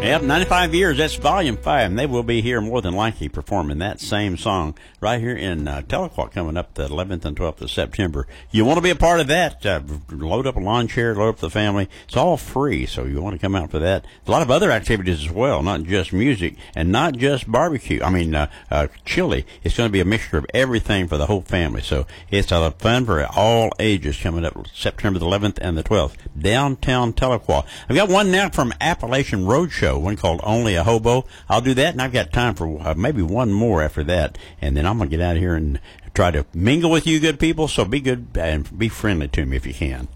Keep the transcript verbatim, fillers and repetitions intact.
Yep, ninety-five years, that's volume five, and they will be here more than likely performing that same song right here in uh, Tahlequah coming up the eleventh and twelfth of September. You want to be a part of that, uh, load up a lawn chair, load up the family. It's all free, so you want to come out for that. A lot of other activities as well, not just music and not just barbecue. I mean, uh, uh, chili. It's going to be a mixture of everything for the whole family, so it's a lot of fun for all ages coming up September the eleventh and the twelfth, downtown Tahlequah. I've got one now from Appalachian Roadshow, one called Only a Hobo. I'll do that, and I've got time for uh, maybe one more after that, and then I'm going to get out of here and try to mingle with you good people, so be good and be friendly to me if you can.